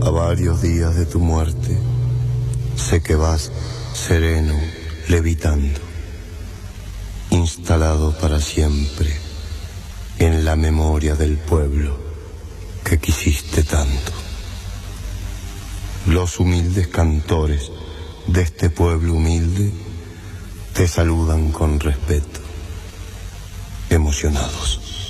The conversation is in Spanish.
a varios días de tu muerte, sé que vas sereno, levitando, instalado para siempre en la memoria del pueblo que quisiste tanto. Los humildes cantores de este pueblo humilde te saludan con respeto, emocionados.